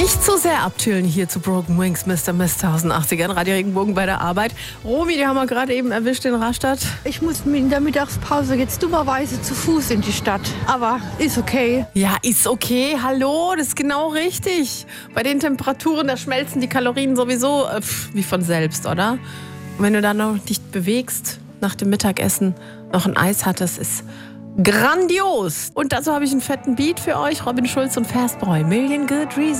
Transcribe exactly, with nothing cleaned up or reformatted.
Nicht zu sehr abtülen hier zu Broken Wings, Mister Mist tausendachtzigern, Radio Regenbogen bei der Arbeit. Romy, die haben wir gerade eben erwischt in Rastatt. Ich muss in der Mittagspause jetzt dummerweise zu Fuß in die Stadt. Aber ist okay. Ja, ist okay. Hallo, das ist genau richtig. Bei den Temperaturen, da schmelzen die Kalorien sowieso äh, pf, wie von selbst, oder? Und wenn du dann noch dich bewegst, nach dem Mittagessen noch ein Eis hattest, ist grandios. Und dazu habe ich einen fetten Beat für euch. Robin Schulz und Fastboy. Million Good Reasons.